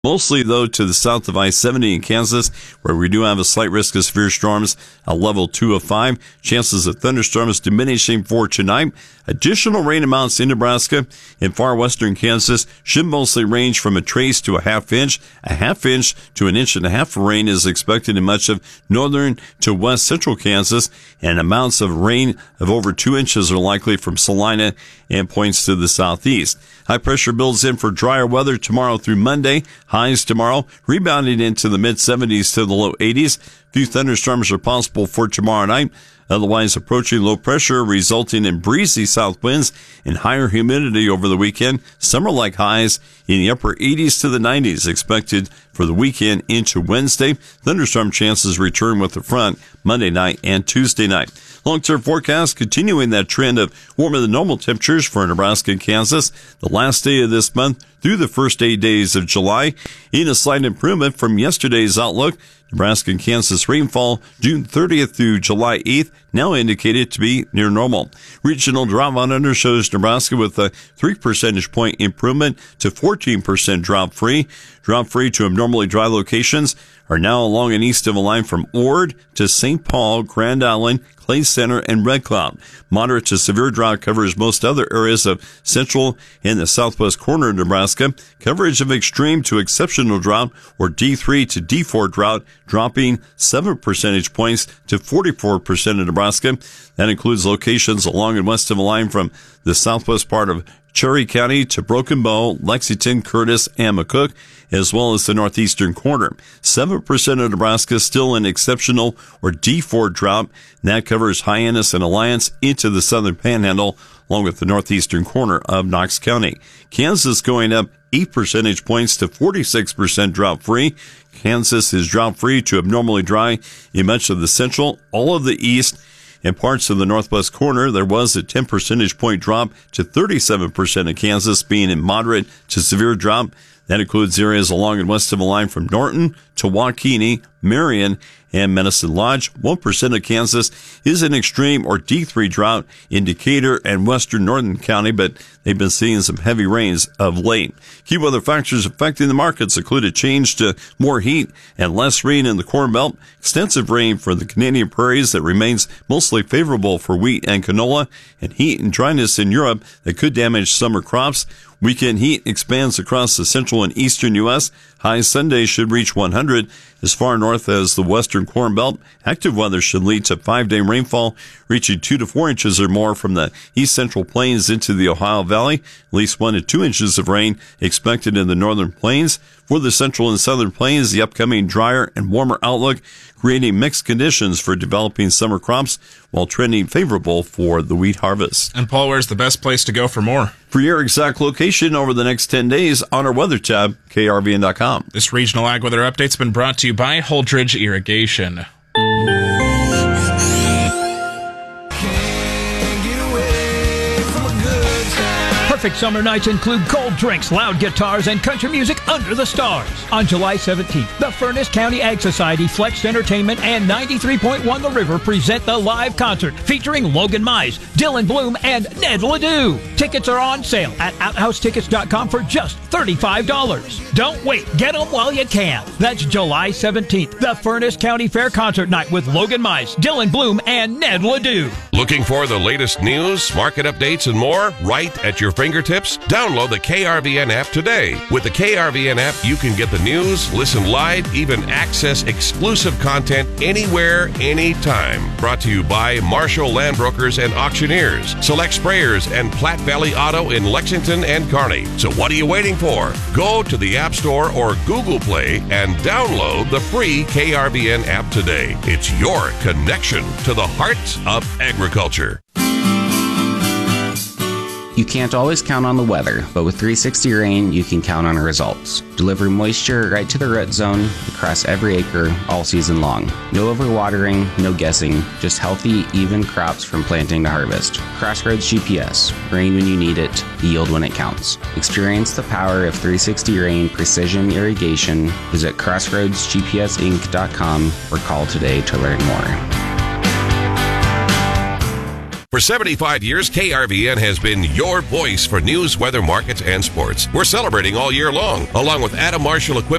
Mostly, though, to the south of I-70 in Kansas, where we do have a slight risk of severe storms, a level 2 of 5. Chances of thunderstorms diminishing for tonight. Additional rain amounts in Nebraska and far western Kansas should mostly range from a trace to a half inch. A half inch to an inch and a half of rain is expected in much of northern to west central Kansas, and amounts of rain of over 2 inches are likely from Salina and points to the southeast. High pressure builds in for drier weather tomorrow through Monday. Highs tomorrow rebounding into the mid-70s to the low 80s. Few thunderstorms are possible for tomorrow night. Otherwise, approaching low pressure resulting in breezy south winds and higher humidity over the weekend. Summer-like highs in the upper 80s to the 90s expected for the weekend into Wednesday. Thunderstorm chances return with the front Monday night and Tuesday night. Long-term forecast continuing that trend of warmer than normal temperatures for Nebraska and Kansas. The last day of this month through the first 8 days of July. In a slight improvement from yesterday's outlook, Nebraska and Kansas rainfall June 30th through July 8th now indicated to be near normal. Regional drought monitor shows Nebraska with a 3 percentage point improvement to 14% drought free. Drought free to abnormally dry locations are now along and east of a line from Ord to St. Paul, Grand Island, Clay Center, and Red Cloud. Moderate to severe drought covers most other areas of central and the southwest corner of Nebraska. Coverage of extreme to exceptional drought, or D3 to D4 drought, dropping 7 percentage points to 44% of Nebraska. That includes locations along and west of a line from the southwest part of Cherry County to Broken Bow, Lexington, Curtis, and McCook, as well as the northeastern corner. 7% of Nebraska still in exceptional or D4 drought. That covers Hyannis and Alliance into the southern panhandle, along with the northeastern corner of Knox County. Kansas going up 8 percentage points to 46% drought free. Kansas is drought free to abnormally dry in much of the central, all of the east, and parts of the northwest corner. There was a 10 percentage point drop to 37% of Kansas being in moderate to severe drought. That includes areas along and west of a line from Norton to Waukene, Marion, and Medicine Lodge. 1% of Kansas is an extreme or D3 drought in Decatur and western Northern County, but they've been seeing some heavy rains of late. Key weather factors affecting the markets include a change to more heat and less rain in the Corn Belt, extensive rain for the Canadian prairies that remains mostly favorable for wheat and canola, and heat and dryness in Europe that could damage summer crops. Weekend heat expands across the central and eastern U.S. High Sunday should reach 100 as far north as the western Corn Belt. Active weather should lead to 5-day rainfall reaching 2 to 4 inches or more from the east central plains into the Ohio Valley. At least 1 to 2 inches of rain expected in the northern plains. For the central and southern plains, the upcoming drier and warmer outlook creating mixed conditions for developing summer crops while trending favorable for the wheat harvest. And Paul, where's the best place to go for more? For your exact location over the next 10 days on our weather tab, krvn.com. This regional ag weather update's been brought to you by Holdridge Irrigation. Perfect summer nights include cold drinks, loud guitars, and country music under the stars. On July 17th, the Furnace County Ag Society, Flex Entertainment, and 93.1 The River present the live concert featuring Logan Mize, Dylan Bloom, and Ned Ledoux. Tickets are on sale at OutHouseTickets.com for just $35. Don't wait. Get them while you can. That's July 17th, the Furnace County Fair Concert Night with Logan Mize, Dylan Bloom, and Ned Ledoux. Looking for the latest news, market updates, and more right at your fingertips? Download the KRVN app today. With the KRVN app, you can get the news, listen live, even access exclusive content anywhere, anytime. Brought to you by Marshall Land Brokers and Auctioneers, Select Sprayers, and Platte Valley Auto in Lexington and Kearney. So what are you waiting for? Go to the App Store or Google Play and download the free KRVN app today. It's your connection to the heart of agriculture. You can't always count on the weather, but with 360 Rain, you can count on results. Deliver moisture right to the root zone across every acre all season long. No overwatering, no guessing, just healthy, even crops from planting to harvest. Crossroads GPS. Rain when you need it, yield when it counts. Experience the power of 360 Rain Precision Irrigation. Visit crossroadsgpsinc.com or call today to learn more. For 75 years, KRVN has been your voice for news, weather, markets, and sports. We're celebrating all year long, along with Adam Marshall Equipment